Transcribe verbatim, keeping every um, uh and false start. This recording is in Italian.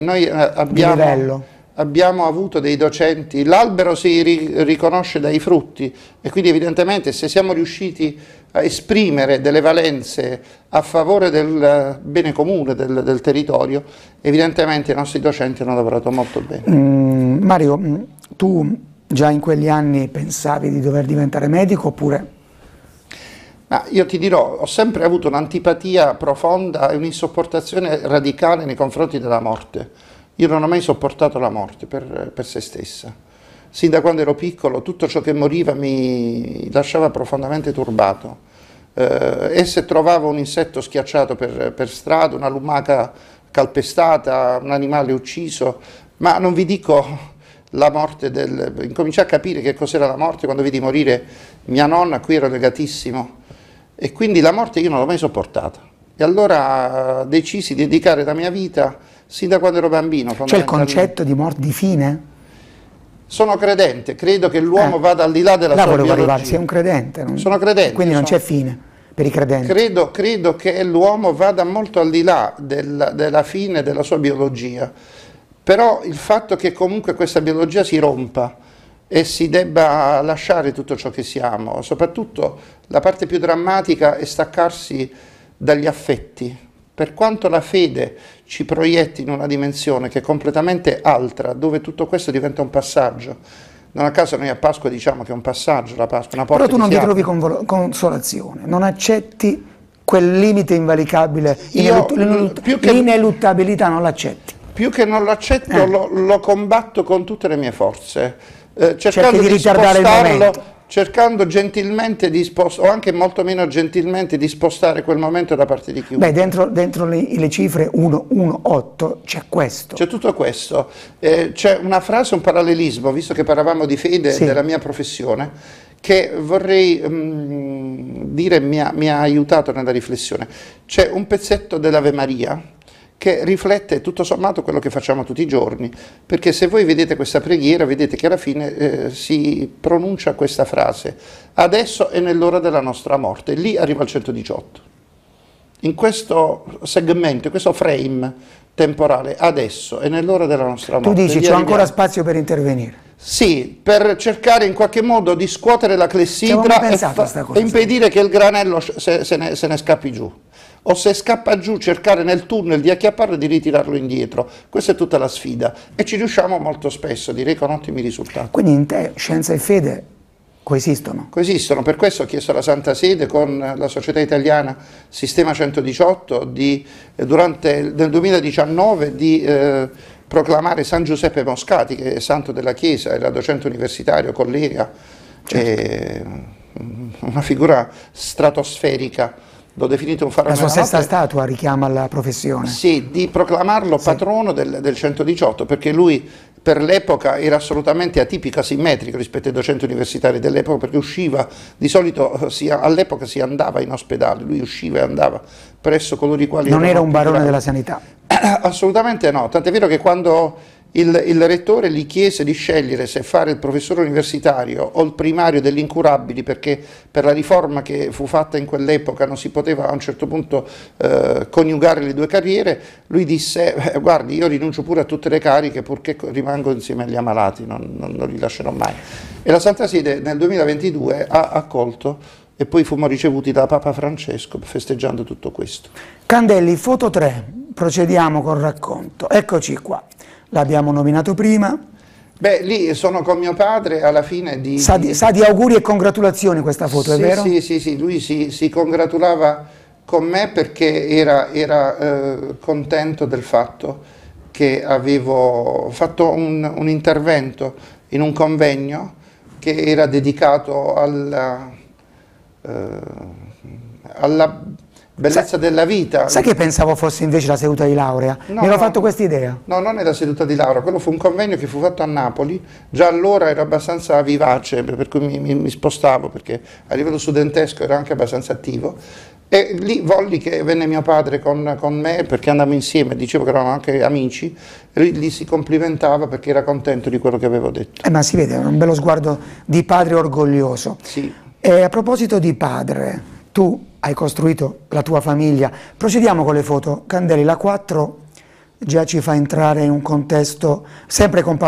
Noi eh, di abbiamo, livello. abbiamo avuto dei docenti, l'albero si ri- riconosce dai frutti e quindi evidentemente se siamo riusciti a esprimere delle valenze a favore del bene comune del, del territorio, evidentemente i nostri docenti hanno lavorato molto bene. Mm, Mario, mm, tu già in quegli anni pensavi di dover diventare medico oppure... Ma io ti dirò, ho sempre avuto un'antipatia profonda e un'insopportazione radicale nei confronti della morte. Io non ho mai sopportato la morte per, per se stessa. Sin da quando ero piccolo tutto ciò che moriva mi lasciava profondamente turbato. Eh, e se trovavo un insetto schiacciato per, per strada, una lumaca calpestata, un animale ucciso, ma non vi dico la morte del... Incominciai a capire che cos'era la morte quando vidi morire mia nonna, a cui ero legatissimo. E quindi la morte io non l'ho mai sopportata. E allora decisi di dedicare la mia vita, sin da quando ero bambino. C'è il concetto di morte, di fine? Sono credente, credo che l'uomo Eh, vada al di là della là sua volevo biologia. arrivare, sei un credente. Non... Sono credente. Quindi non sono... c'è fine per i credenti. Credo, credo che l'uomo vada molto al di là del, della fine della sua biologia. Però il fatto che comunque questa biologia si rompa e si debba lasciare tutto ciò che siamo, soprattutto la parte più drammatica è staccarsi dagli affetti, per quanto la fede ci proietti in una dimensione che è completamente altra, dove tutto questo diventa un passaggio. Non a caso noi a Pasqua diciamo che è un passaggio, la Pasqua, una porta. Però tu non che ti si apre. trovi convol- consolazione, non accetti quel limite invalicabile, Io, inelut- più che- l'ineluttabilità non l'accetti. Più che non lo accetto, Eh. lo, lo combatto con tutte le mie forze. Eh, Cerchi cercando di di, ritardare il spostarlo, momento. cercando gentilmente di spostare, o anche molto meno gentilmente di spostare quel momento da parte di chiunque. Beh, dentro, dentro le, le cifre uno, uno, otto c'è questo. C'è tutto questo. Eh, c'è una frase, un parallelismo, visto che parlavamo di fede Sì. della mia professione, che vorrei mm, dire mi ha, mi ha aiutato nella riflessione. C'è un pezzetto dell'Ave Maria che riflette tutto sommato quello che facciamo tutti i giorni, perché se voi vedete questa preghiera, vedete che alla fine eh, si pronuncia questa frase: adesso è nell'ora della nostra morte, lì arriva il centodiciotto. In questo segmento, in questo frame temporale, adesso è nell'ora della nostra morte. Tu dici lì c'è ancora arriviamo. spazio per intervenire. Sì, per cercare in qualche modo di scuotere la Ci avevo clessidra mai e, pensato a fa- sta cosa, e impedire che il granello se, se ne, se ne scappi giù. O se scappa giù, cercare nel tunnel di acchiapparlo e di ritirarlo indietro. Questa è tutta la sfida e ci riusciamo molto spesso, direi con ottimi risultati. Quindi in te scienza e fede coesistono. Coesistono, per questo ho chiesto alla Santa Sede con la Società Italiana Sistema centodiciotto di, eh, durante, nel duemiladiciannove di eh, proclamare San Giuseppe Moscati, che è santo della Chiesa, era docente universitario, collega, Certo. è una figura stratosferica. L'ho definito un faro La sua nella stessa notte. statua richiama la professione. Sì, di proclamarlo patrono del, del centodiciotto, perché lui per l'epoca era assolutamente atipico, asimmetrico rispetto ai docenti universitari dell'epoca, perché usciva, di solito si- all'epoca si andava in ospedale, lui usciva e andava presso coloro i quali Non erano era un più barone gravi. della sanità. Assolutamente no, tant'è vero che quando il, il rettore gli chiese di scegliere se fare il professore universitario o il primario degli incurabili, perché per la riforma che fu fatta in quell'epoca non si poteva a un certo punto eh, coniugare le due carriere, lui disse: eh, guardi, io rinuncio pure a tutte le cariche purché rimango insieme agli ammalati, non, non, non li lascerò mai. E la Santa Sede nel duemilaventidue ha accolto e poi fummo ricevuti da Papa Francesco festeggiando tutto questo. Candelli, foto tre, procediamo col racconto. Eccoci qua, l'abbiamo nominato prima. Beh, lì sono con mio padre alla fine di... Sa di, sa di auguri e congratulazioni questa foto, sì, è vero? Sì, sì, sì, lui si, si congratulava con me perché era, era eh, contento del fatto che avevo fatto un, un intervento in un convegno che era dedicato alla, eh, alla bellezza Sa- della vita. Sai che pensavo fosse invece la seduta di laurea? No, Mi ero no. fatto questa idea. No, non è la seduta di laurea, quello fu un convegno che fu fatto a Napoli, già allora ero abbastanza vivace, per cui mi, mi, mi spostavo, perché a livello studentesco ero anche abbastanza attivo, e lì volli che venne mio padre con, con me, perché andavamo insieme, dicevo che eravamo anche amici, e lui lì si complimentava perché era contento di quello che avevo detto. Eh, ma si vede, un bello sguardo di padre orgoglioso. Sì. E a proposito di padre, tu hai costruito la tua famiglia. Procediamo con le foto. Candelli, la quattro già ci fa entrare in un contesto sempre con